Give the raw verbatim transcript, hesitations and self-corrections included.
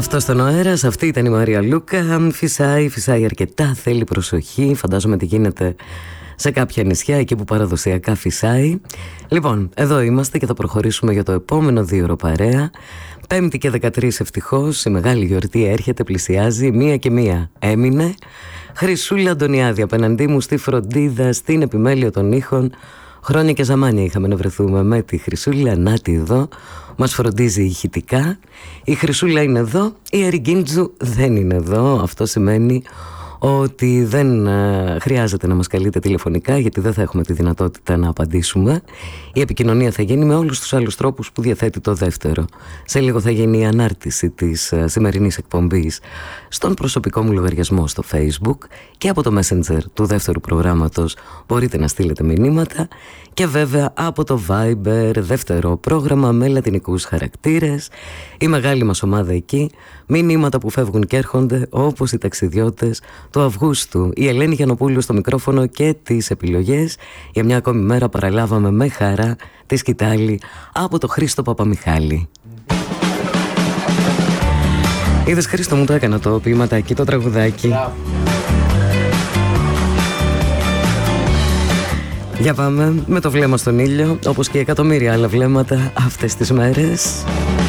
Αυτό στον αέρα, αυτή ήταν η Μαρία Λούκα. Φυσάει, φυσάει αρκετά, θέλει προσοχή. Φαντάζομαι τι γίνεται σε κάποια νησιά, εκεί που παραδοσιακά φυσάει. Λοιπόν, εδώ είμαστε και θα προχωρήσουμε για το επόμενο δύο ώρο παρέα. Πέμπτη και δεκατρείς ευτυχώς, η μεγάλη γιορτή έρχεται, πλησιάζει. Μία και μία έμεινε. Χρυσούλα Αντωνιάδη απέναντί μου στη φροντίδα, στην επιμέλεια των ήχων. Χρόνια και ζαμάνια είχαμε να βρεθούμε με τη Χρυσούλα. Να τη εδώ, μας φροντίζει ηχητικά. Η Χρυσούλα είναι εδώ, η Αριγκίντζου δεν είναι εδώ. Αυτό σημαίνει ότι δεν ε, χρειάζεται να μας καλείτε τηλεφωνικά, γιατί δεν θα έχουμε τη δυνατότητα να απαντήσουμε. Η επικοινωνία θα γίνει με όλους τους άλλους τρόπους που διαθέτει το δεύτερο. Σε λίγο θα γίνει η ανάρτηση της ε, σημερινής εκπομπής στον προσωπικό μου λογαριασμό στο Facebook και από το Messenger του δεύτερου προγράμματος μπορείτε να στείλετε μηνύματα, και βέβαια από το Viber, δεύτερο πρόγραμμα με λατινικούς χαρακτήρες. Η μεγάλη μας ομάδα εκεί, μηνύματα που φεύγουν και έρχονται όπως οι ταξιδιώτες του Αυγούστου. Η Ελένη Γιαννοπούλου στο μικρόφωνο και τις επιλογές. Για μια ακόμη μέρα παραλάβαμε με χαρά τη σκητάλη από το Χρήστο Παπαμιχάλη. Είδες, Χρήστο, μου το έκανα το ποιηματάκι, το τραγουδάκι. Για πάμε με το βλέμμα στον ήλιο, όπως και εκατομμύρια άλλα βλέμματα αυτές τις μέρες.